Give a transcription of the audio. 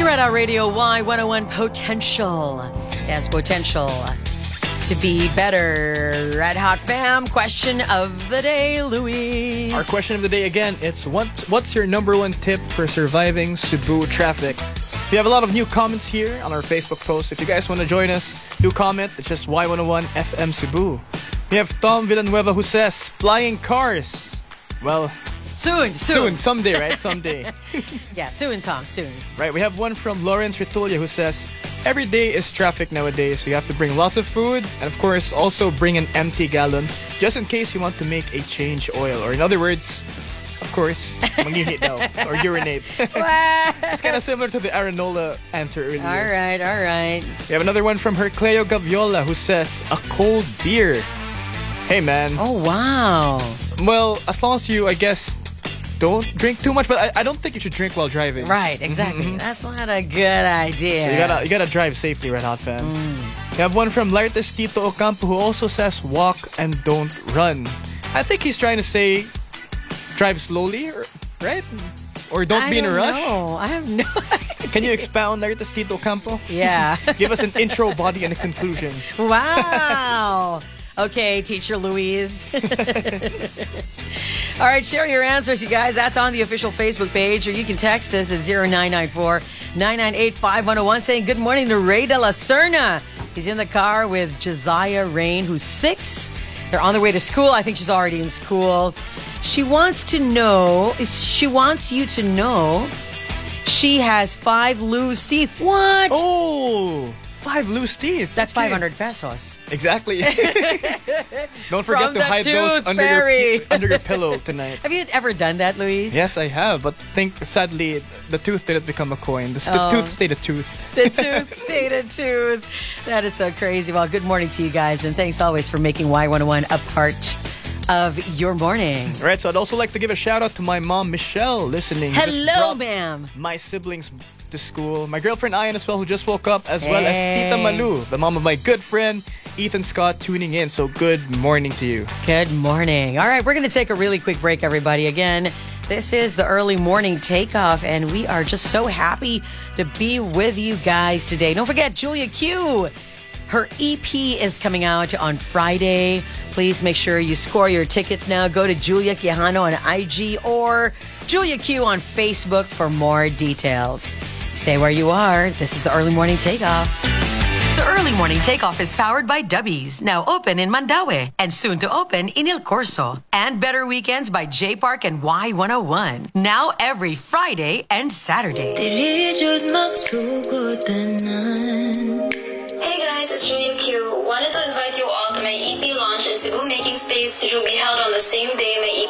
You're at our Radio Y101 Potential. Yes, potential to be better. Red Hot Fam, question of the day, Luis. Our question of the day again, it's what's your number one tip for surviving Cebu traffic? We have a lot of new comments here on our Facebook post. If you guys want to join us, do comment. It's just Y101 FM Cebu. We have Tom Villanueva who says, flying cars. Well, Soon. someday, right? Someday. Yeah, soon, Tom, soon. Right, we have one from Lawrence Ritulia who says, every day is traffic nowadays, so you have to bring lots of food and of course also bring an empty gallon just in case you want to make a change oil, or in other words, of course, mangihi daw or urinate. It's kind of similar to the Aranola answer earlier. All right. We have another one from Hercleo Gaviola who says, a cold beer. Hey man. Oh, wow. Well, as long as you, I guess, don't drink too much, but I don't think you should drink while driving. Right, exactly. That's not a good idea. So you gotta drive safely, Red Hot Fan. We have one from Lartes Tito Ocampo who also says walk and don't run. I think he's trying to say drive slowly, right? Or don't be in a rush. I have no idea. Can you expound, Lartes Tito Ocampo? Yeah. Give us an intro, body, and a conclusion. Wow. Okay, Teacher Louise. All right, share your answers, you guys. That's on the official Facebook page, or you can text us at 0994-998-5101 saying good morning to Ray De La Serna. He's in the car with Josiah Rain, who's 6. They're on their way to school. I think she's already in school. She wants you to know she has 5 loose teeth. What? Oh! 5 loose teeth. That's 500 pesos. Exactly. Don't forget From to the hide those tooth under fairy. under your pillow tonight. Have you ever done that, Luis? Yes, I have. But sadly, the tooth didn't become a coin. The tooth stayed a tooth. The tooth stayed a tooth. That is so crazy. Well, good morning to you guys. And thanks always for making Y101 a part of your morning. Right, so I'd also like to give a shout out to my mom, Michelle, listening. Hello, ma'am. My siblings to school. My girlfriend, Ayan, as well, who just woke up, as well as Tita Malu, the mom of my good friend, Ethan Scott, tuning in. So good morning to you. Good morning. All right, we're going to take a really quick break, everybody. Again, this is the early morning takeoff, and we are just so happy to be with you guys today. Don't forget, Julia Q. Her EP is coming out on Friday. Please make sure you score your tickets now. Go to Julia Quijano on IG or Julia Q on Facebook for more details. Stay where you are. This is the Early Morning Takeoff. The Early Morning Takeoff is powered by Dubbies, now open in Mandaue and soon to open in El Corso. And Better Weekends by J Park and Y101, now every Friday and Saturday. Hey guys, it's Julia Q. Wanted to invite you all to my EP launch in Cebu Making Space, which will be held on the same day my EP